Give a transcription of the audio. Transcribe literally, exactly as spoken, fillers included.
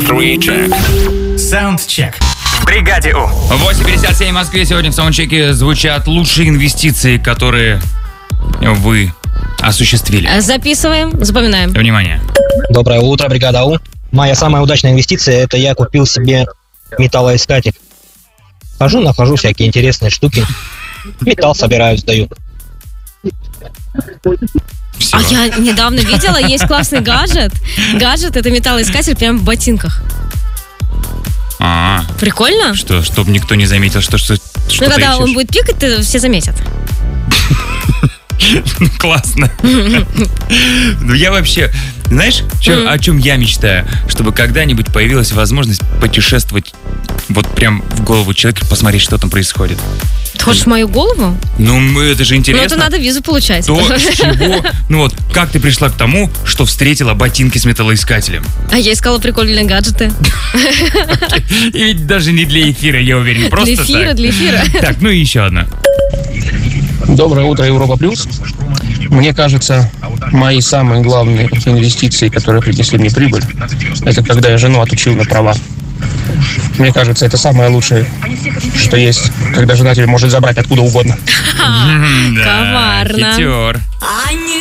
Саундчек. Саундчек. В бригаде У. восемь пятьдесят семь в Москве. Сегодня в саундчеке звучат лучшие инвестиции, которые вы осуществили. Записываем, запоминаем. Внимание. Доброе утро, бригада У. Моя самая удачная инвестиция – это я купил себе металлоискатель. Хожу, нахожу всякие интересные штуки. Металл собираю, сдаю. Всё. А я недавно видела, есть классный гаджет. Гаджет — это металлоискатель прямо в ботинках. А, Прикольно? что, чтобы никто не заметил, что, что Ну, что-то когда ищешь. он будет пикать, то все заметят. Классно. Ну, я вообще... Знаешь, чё- о чем я мечтаю? Чтобы когда-нибудь появилась возможность путешествовать вот прям в голову человека, посмотреть, что там происходит. Ты хочешь в мою голову? Ну, это же Ну, интересно. это надо визу получать. То, с чего... Ну вот, как ты пришла к тому, что встретила ботинки с металлоискателем? А я искала прикольные гаджеты. И ведь даже не для эфира, я уверен. Просто Для эфира, так. для эфира. Так, ну и еще одна. Доброе утро, Европа Плюс. Мне кажется, мои самые главные инвестиции, которые принесли мне прибыль, это когда я жену отучил на права. Мне кажется, это самое лучшее, что есть, когда жена тебя может забрать откуда угодно. Да, Коварно. хитер.